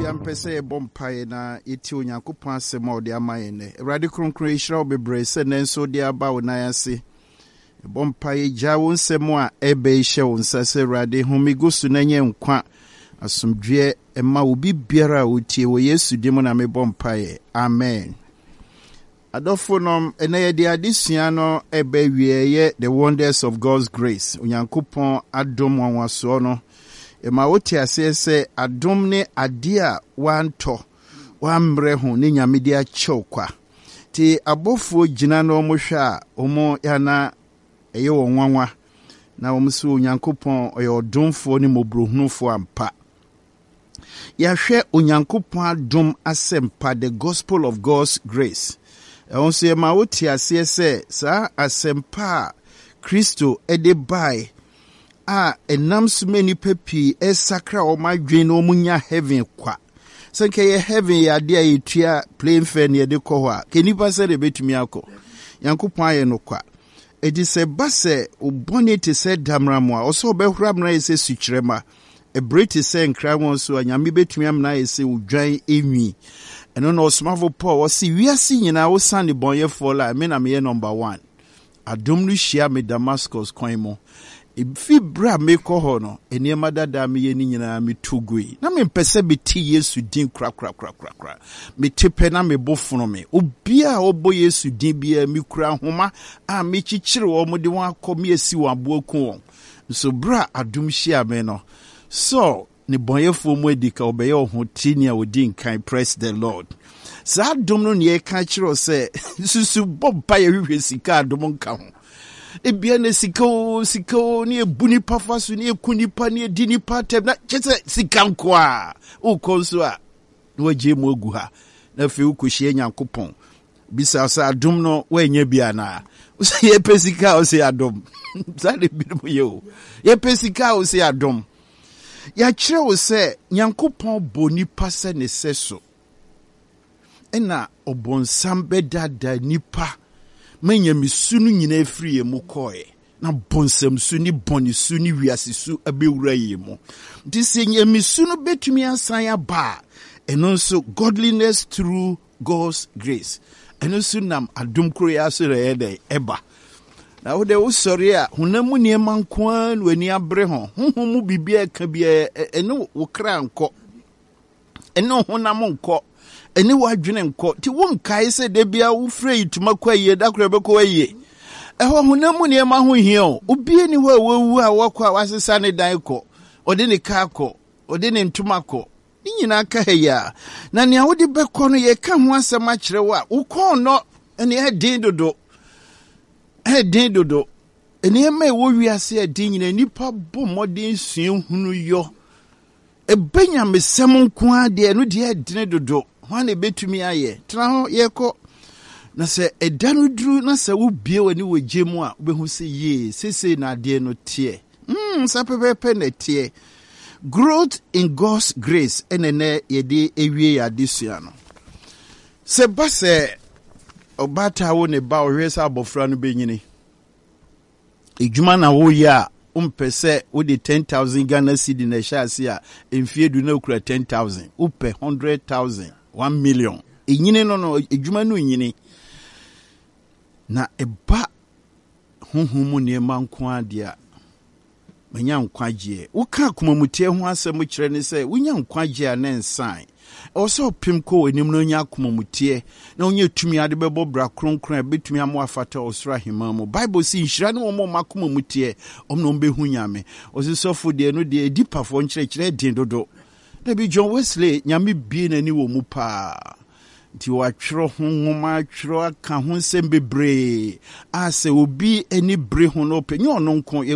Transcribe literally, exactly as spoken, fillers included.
bia mpese bompae na yeti onyankopon asem a ode amaye ne Awurade kronkron yira obebre se nenso de aba wonan ase bompae gya won nsem a ebe hye won sase Awurade homigusu na nye nkwa asomdwe ema obi biara otie wo Yesu dim na me bompae amen. Adofonom ene de adesua no ebe wieye the wonders of God's grace onyankopon adom wanwaso no ema wote ase se adom ne ade a wanto wamre ho ne nyamede a chokwa ti abofo gina no mo hwa a omo yana eye wonwanwa na omso onyankopon oye odomfo ne mobrohunufo ampa ya hwe onyankopon adom asempa the gospel of God's grace. Onse ema wote ase se sa asempa Kristo ede bai a enam sumeni pepi esakra o madwen no munya heaven kwa sanke ye heaven ya de ayetua plain fair ne de ko ho a kenipa se de betumi akọ yankopon aye no kwa edi se base obone te se damramu a oso obehura mna ese sukyerema e breti se nkra won so anyame betumi amna ese udwan enwi eno no osmavo Paul wasi wiase nyina wo sane bonyefo la me na me number one adom no hia me Damascus kwan mo ifi bra me ko ho no eniema dada me ye ni nyina me tugui na me mpese beti Yesu din kra kra kra kra kra me tepe na me bofuno me obia obo Yesu din bia me kura homa a me chichire wo mo de won akọ me esi wo aboku won so bra adom hia me no so ni bonyefo mu edika obeye ho tini a odin kan praise the Lord sa adom no ne ka kire se susu bompa ye hwehwe sika adom nka ho ebia na sika o sika o ne ebuni pafaso ne ekunipa ne edini patem na chese sika nko a o konso a no waje mu ogu ha na fe ukohie nyankopon bisa sa adom no wanya bia na o se ye pesika o se adom sa de bi mo ye o ye pesika o se adom ya kire o se nyankopon boni pase ne seso ena obonsam bedada nipa menya misunu nyina efiri emu koe na bonsam su ni boni su ni wiase su abewura yemu dise nya misunu betumi asan aba eno so godliness through God's grace eno so nam adom kro ya so re eba na wo de wo sori a hunamu ne mankwan wani abre ho honhom bibia ka bia eno wo kra nko eno honam nko eni wadwene nko ti won kai se de bia wo frɛ ituma kwa yie da kra beko yie ɛho hunamu ne ma ho hia o obie ni ho a wawu a wakwa wasesa ne dan kɔ ode ne ka kɔ ode ne ntuma kɔ ni nyina ka heya na ne awode beko no ye ka ho asɛm a kyerɛ wa wo kɔ no ene he din dodo he din dodo ene ma wo wiase a din nyina nipa bo modern suen hunu yo ebenya mesɛm nko ade no de din dodo wane betumi aye tra ho yeko na se edanu duru na se wo bie wani wo gemu a obehu se ye sese na ade no tie mm sa pepepe na tie growth in God's grace enene yede ewie ya desua no se base obata wo ne ba ohwesa abofra no benyini ejuma na wo ya umpese wo de ten thousand Ghana cedi na shasi a emfie du na okura ten thousand upe one hundred thousand one million enyine no no ejuma no nyine na eba honhom ne manko ade a manya nkwagie wo ka komamutie ho asem kire ne se wonya nkwagie a ne nsan o so pim ko enim no nya komamutie na wonya tumi ade bebo bra kronkron betumi amo afata osra hemamu bible si nhira ne wo mo makomamutie omno mbehu nyame o se sofo de no de edipafo nkire kire din dodo Debi John Wesley nyame bie nani wo mu pa nti watwero ho nwoma atwero aka ho nsem bebre ase obi ani bre ho no pe nyo no nko